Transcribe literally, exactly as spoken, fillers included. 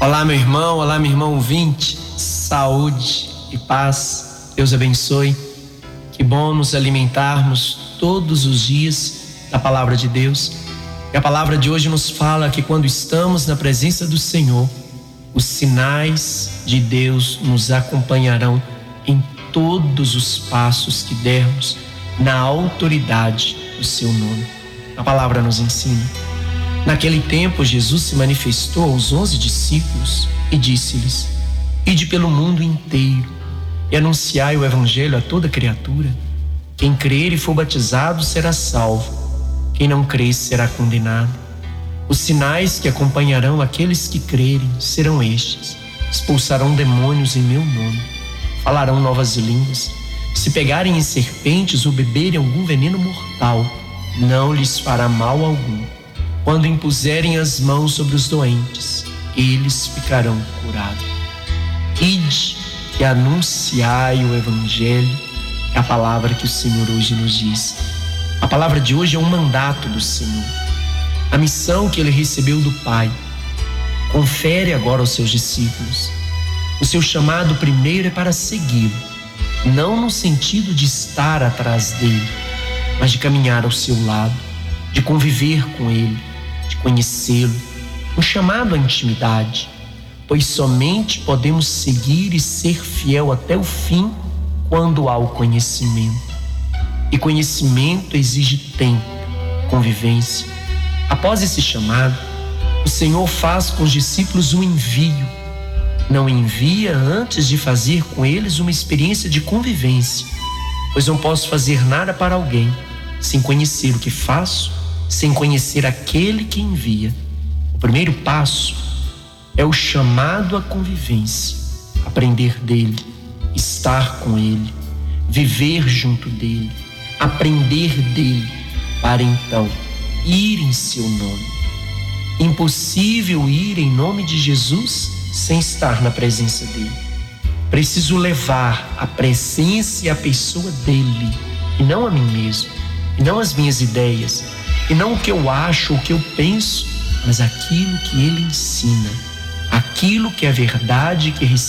Olá, meu irmão, olá, minha irmã ouvinte, saúde e paz, Deus abençoe. Que bom nos alimentarmos todos os dias da palavra de Deus. E a palavra de hoje nos fala que quando estamos na presença do Senhor, os sinais de Deus nos acompanharão em todos os passos que dermos na autoridade do seu nome. A palavra nos ensina. Naquele tempo, Jesus se manifestou aos onze discípulos e disse-lhes: Ide pelo mundo inteiro e anunciai o evangelho a toda criatura. Quem crer e for batizado será salvo, quem não crer será condenado. Os sinais que acompanharão aqueles que crerem serão estes: expulsarão demônios em meu nome, falarão novas línguas, se pegarem em serpentes ou beberem algum veneno mortal, não lhes fará mal algum. Quando impuserem as mãos sobre os doentes, eles ficarão curados. Ide e anunciai o evangelho, é a palavra que o Senhor hoje nos diz. A palavra de hoje é um mandato do Senhor, a missão que ele recebeu do Pai. Confere agora aos seus discípulos. O seu chamado primeiro é para segui-lo, não no sentido de estar atrás dele, mas de caminhar ao seu lado, de conviver com ele, de conhecê-lo, um chamado à intimidade, pois somente podemos seguir e ser fiel até o fim quando há o conhecimento. E conhecimento exige tempo, convivência. Após esse chamado, o Senhor faz com os discípulos um envio. Não envia antes de fazer com eles uma experiência de convivência, pois não posso fazer nada para alguém sem conhecer o que faço, sem conhecer aquele que envia. O primeiro passo é o chamado à convivência, aprender dele, estar com ele, viver junto dele, aprender dele, para então ir em seu nome. Impossível ir em nome de Jesus sem estar na presença dele. Preciso levar a presença e a pessoa dele, e não a mim mesmo, e não as minhas ideias, e não o que eu acho ou o que eu penso, mas aquilo que ele ensina, aquilo que é verdade que